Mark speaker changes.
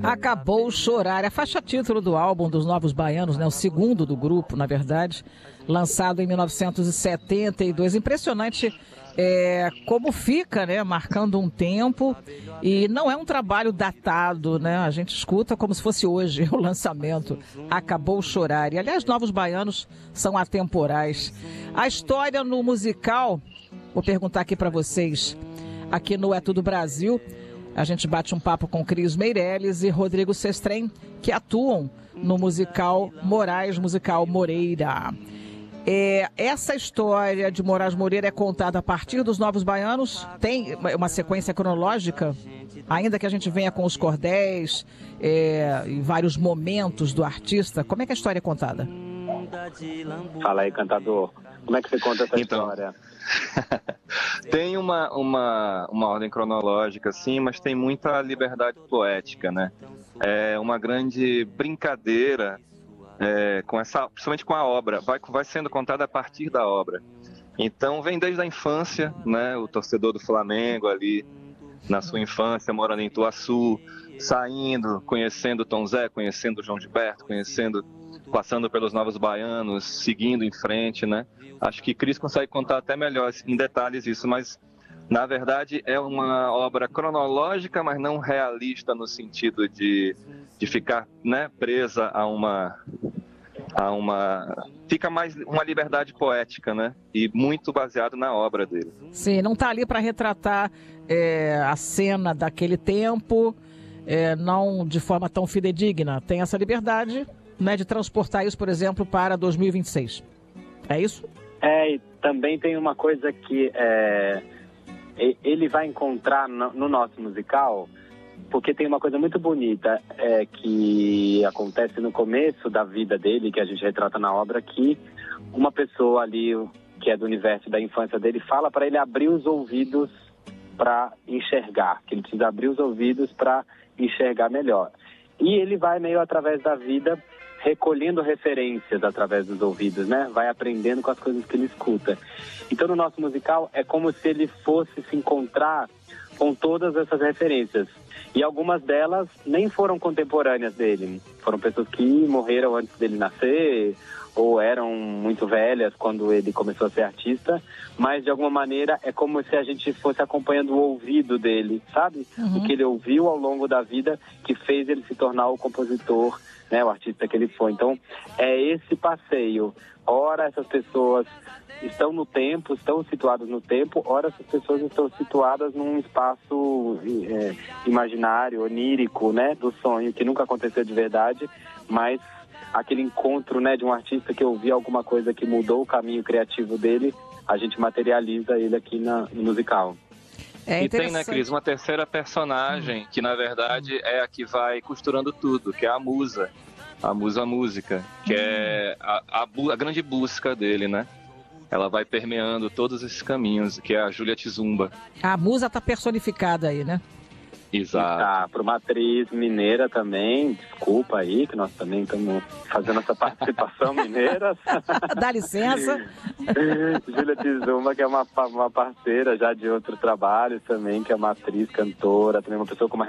Speaker 1: Acabou Chorar, a faixa título do álbum dos Novos Baianos, né? O segundo do grupo, na verdade, lançado em 1972. Impressionante como fica, né? Marcando um tempo, e não é um trabalho datado, né? A gente escuta como se fosse hoje o lançamento. Acabou Chorar. E, aliás, Novos Baianos são atemporais. A história no musical, vou perguntar aqui para vocês, aqui no É Tudo Brasil. A gente bate um papo com Cris Meireles e Rodrigo Sestrem, que atuam no musical Moraes, musical Moreira. Essa história de Moraes Moreira é contada a partir dos Novos Baianos? Tem uma sequência cronológica? Ainda que a gente venha com os cordéis e vários momentos do artista, como é que a história é contada?
Speaker 2: Fala aí, cantador. Como é que você conta essa história?
Speaker 3: Tem uma ordem cronológica, sim, mas tem muita liberdade poética, né? É uma grande brincadeira principalmente com a obra, vai sendo contada a partir da obra. Então vem desde a infância, né? O torcedor do Flamengo ali na sua infância, morando em Ituaçu, saindo, conhecendo Tom Zé, conhecendo João Gilberto, passando pelos Novos Baianos, seguindo em frente, né? Acho que Cris consegue contar até melhor em detalhes isso, mas na verdade é uma obra cronológica, mas não realista no sentido de ficar, né, presa a uma fica mais uma liberdade poética, né? E muito baseado na obra dele.
Speaker 1: Sim, não está ali para retratar a cena daquele tempo, não de forma tão fidedigna. Tem essa liberdade, né, de transportar isso, por exemplo, para 2026. É isso?
Speaker 2: E também tem uma coisa que ele vai encontrar no nosso musical, porque tem uma coisa muito bonita que acontece no começo da vida dele, que a gente retrata na obra, que uma pessoa ali, que é do universo da infância dele, fala para ele abrir os ouvidos para enxergar, que ele precisa abrir os ouvidos para enxergar melhor. E ele vai meio através da vida recolhendo referências através dos ouvidos, né? Vai aprendendo com as coisas que ele escuta. Então, no nosso musical, é como se ele fosse se encontrar com todas essas referências. E algumas delas nem foram contemporâneas dele. Foram pessoas que morreram antes dele nascer, ou eram muito velhas quando ele começou a ser artista, mas de alguma maneira é como se a gente fosse acompanhando o ouvido dele, sabe? O que ele ouviu ao longo da vida que fez ele se tornar o compositor, né, o artista que ele foi. Então, é esse passeio. Ora, essas pessoas estão no tempo, estão situadas no tempo, ora, essas pessoas estão situadas num espaço imaginário, onírico, né, do sonho, que nunca aconteceu de verdade, mas aquele encontro, né, de um artista que ouviu alguma coisa que mudou o caminho criativo dele, a gente materializa ele aqui no musical.
Speaker 3: E tem, né, Cris, uma terceira personagem que, na verdade, é a que vai costurando tudo, que é a Musa Música, que é a grande busca dele, né? Ela vai permeando todos esses caminhos, que é a Júlia Tizumba.
Speaker 1: A Musa tá personificada aí, né?
Speaker 3: Exato.
Speaker 2: Tá, para uma atriz mineira também, desculpa aí, que nós também estamos fazendo essa participação mineira.
Speaker 1: Dá licença.
Speaker 2: Júlia Tizumba, que é uma parceira já de outros trabalhos também, que é uma atriz, cantora, também uma pessoa com uma